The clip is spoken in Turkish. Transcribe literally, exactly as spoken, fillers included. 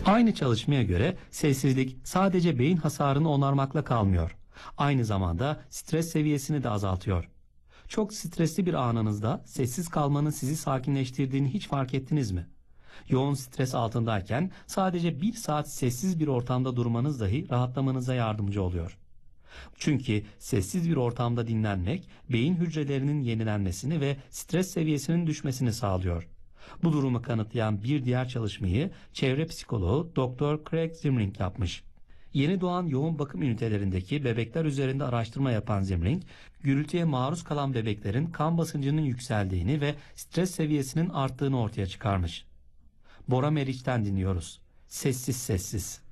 Aynı çalışmaya göre sessizlik sadece beyin hasarını onarmakla kalmıyor. Aynı zamanda stres seviyesini de azaltıyor. Çok stresli bir anınızda sessiz kalmanın sizi sakinleştirdiğini hiç fark ettiniz mi? Yoğun stres altındayken sadece bir saat sessiz bir ortamda durmanız dahi rahatlamanıza yardımcı oluyor. Çünkü sessiz bir ortamda dinlenmek beyin hücrelerinin yenilenmesini ve stres seviyesinin düşmesini sağlıyor. Bu durumu kanıtlayan bir diğer çalışmayı çevre psikoloğu doktor Craig Zimring yapmış. Yeni doğan yoğun bakım ünitelerindeki bebekler üzerinde araştırma yapan Zimring, gürültüye maruz kalan bebeklerin kan basıncının yükseldiğini ve stres seviyesinin arttığını ortaya çıkarmış. Bora Meriç'ten dinliyoruz. Sessiz sessiz.